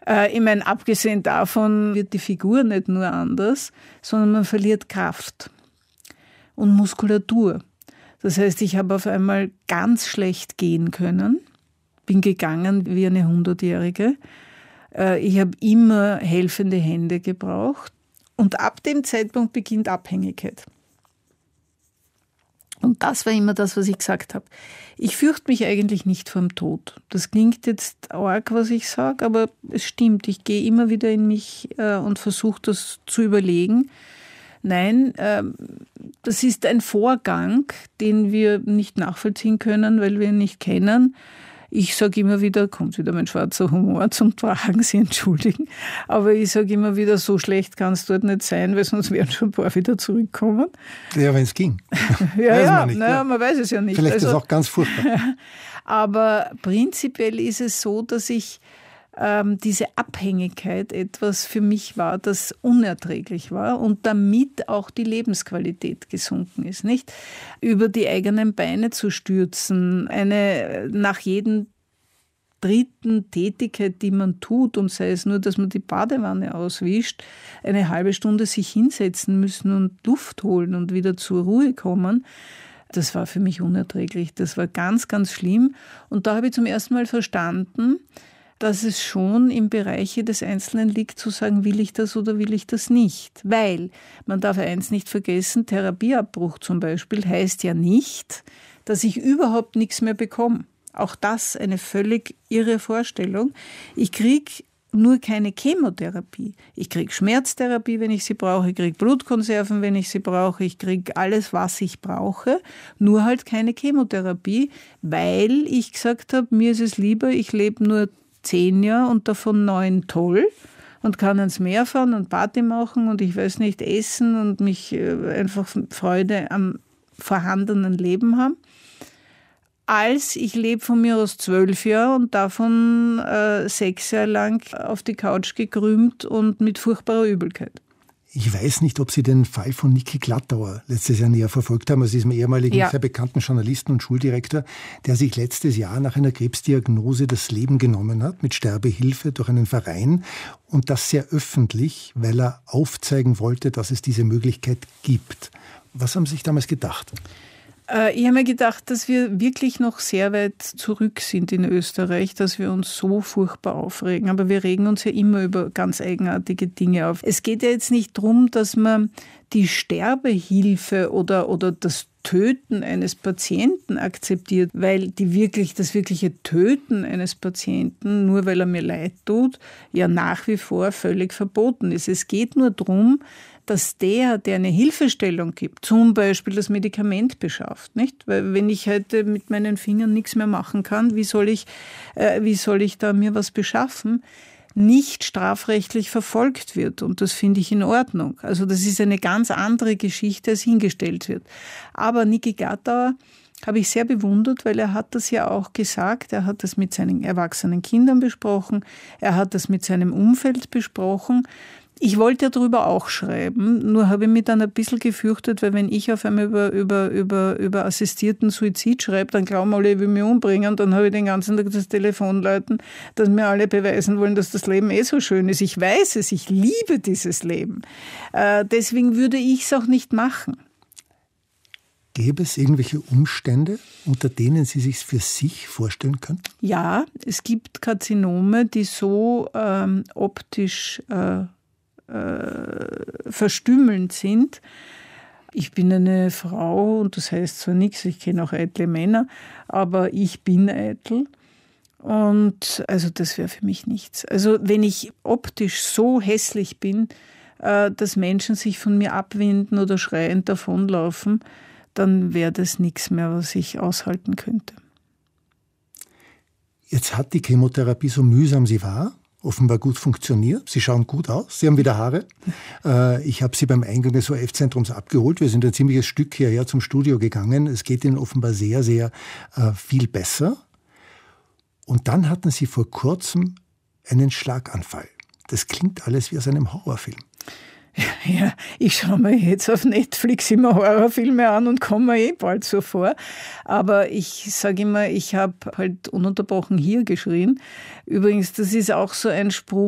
Ich meine, abgesehen davon wird die Figur nicht nur anders, sondern man verliert Kraft und Muskulatur. Das heißt, ich habe auf einmal ganz schlecht gehen können, bin gegangen wie eine 100-Jährige. Ich habe immer helfende Hände gebraucht und ab dem Zeitpunkt beginnt Abhängigkeit. Und das war immer das, was ich gesagt habe. Ich fürchte mich eigentlich nicht vor dem Tod. Das klingt jetzt arg, was ich sage, aber es stimmt. Ich gehe immer wieder in mich und versuche das zu überlegen. Nein, das ist ein Vorgang, den wir nicht nachvollziehen können, weil wir ihn nicht kennen. Ich sage immer wieder, kommt wieder mein schwarzer Humor zum Tragen, Sie entschuldigen, aber ich sage immer wieder, so schlecht kann es dort nicht sein, weil sonst werden schon ein paar wieder zurückkommen. Ja, wenn es ging. Man weiß es ja nicht. Vielleicht ist es auch ganz furchtbar. Aber prinzipiell ist es so, dass ich diese Abhängigkeit etwas für mich war, das unerträglich war und damit auch die Lebensqualität gesunken ist, nicht? Über die eigenen Beine zu stürzen, nach jedem dritten Tätigkeit, die man tut, und sei es nur, dass man die Badewanne auswischt, eine halbe Stunde sich hinsetzen müssen und Luft holen und wieder zur Ruhe kommen. Das war für mich unerträglich. Das war ganz, ganz schlimm. Und da habe ich zum ersten Mal verstanden, dass es schon im Bereich des Einzelnen liegt, zu sagen, will ich das oder will ich das nicht. Weil, man darf eins nicht vergessen, Therapieabbruch zum Beispiel heißt ja nicht, dass ich überhaupt nichts mehr bekomme. Auch das eine völlig irre Vorstellung. Ich kriege nur keine Chemotherapie. Ich kriege Schmerztherapie, wenn ich sie brauche. Ich kriege Blutkonserven, wenn ich sie brauche. Ich kriege alles, was ich brauche. Nur halt keine Chemotherapie, weil ich gesagt habe, mir ist es lieber, ich lebe nur 10 Jahre und davon 9 toll und kann ans Meer fahren und Party machen und ich weiß nicht, essen und mich einfach Freude am vorhandenen Leben haben, als ich lebe von mir aus 12 Jahre und davon 6 Jahre lang auf die Couch gekrümmt und mit furchtbarer Übelkeit. Ich weiß nicht, ob Sie den Fall von Niki Glattauer letztes Jahr näher verfolgt haben, also diesem ehemaligen, sehr bekannten Journalisten und Schuldirektor, der sich letztes Jahr nach einer Krebsdiagnose das Leben genommen hat, mit Sterbehilfe durch einen Verein, und das sehr öffentlich, weil er aufzeigen wollte, dass es diese Möglichkeit gibt. Was haben Sie sich damals gedacht? Ich habe mir gedacht, dass wir wirklich noch sehr weit zurück sind in Österreich, dass wir uns so furchtbar aufregen. Aber wir regen uns ja immer über ganz eigenartige Dinge auf. Es geht ja jetzt nicht darum, dass man die Sterbehilfe oder das Töten eines Patienten akzeptiert, weil das wirkliche Töten eines Patienten, nur weil er mir leid tut, ja nach wie vor völlig verboten ist. Es geht nur darum, dass der eine Hilfestellung gibt, zum Beispiel das Medikament beschafft, nicht? Weil wenn ich heute mit meinen Fingern nichts mehr machen kann, wie soll ich da mir was beschaffen? Nicht strafrechtlich verfolgt wird. Und das finde ich in Ordnung. Also das ist eine ganz andere Geschichte, als hingestellt wird. Aber Niki Glattauer habe ich sehr bewundert, weil er hat das ja auch gesagt. Er hat das mit seinen erwachsenen Kindern besprochen. Er hat das mit seinem Umfeld besprochen. Ich wollte ja darüber auch schreiben, nur habe ich mich dann ein bisschen gefürchtet, weil wenn ich auf einmal über assistierten Suizid schreibe, dann glauben alle, ich will mich umbringen, dann habe ich den ganzen Tag das Telefon läuten, dass mir alle beweisen wollen, dass das Leben so schön ist. Ich weiß es, ich liebe dieses Leben. Deswegen würde ich es auch nicht machen. Gäbe es irgendwelche Umstände, unter denen Sie sich für sich vorstellen können? Ja, es gibt Karzinome, die so optisch verstümmelnd sind. Ich bin eine Frau und das heißt zwar nichts, ich kenne auch eitle Männer, aber ich bin eitel und also das wäre für mich nichts. Also wenn ich optisch so hässlich bin, dass Menschen sich von mir abwenden oder schreiend davonlaufen, dann wäre das nichts mehr, was ich aushalten könnte. Jetzt hat die Chemotherapie, so mühsam sie war, offenbar gut funktioniert. Sie schauen gut aus. Sie haben wieder Haare. Ich habe Sie beim Eingang des ORF-Zentrums abgeholt. Wir sind ein ziemliches Stück hierher zum Studio gegangen. Es geht Ihnen offenbar sehr, sehr viel besser. Und dann hatten Sie vor kurzem einen Schlaganfall. Das klingt alles wie aus einem Horrorfilm. Ja, ich schaue mir jetzt auf Netflix immer Horrorfilme an und komme mir bald so vor. Aber ich sage immer, ich habe halt ununterbrochen hier geschrien. Übrigens, das ist auch so ein Spruch,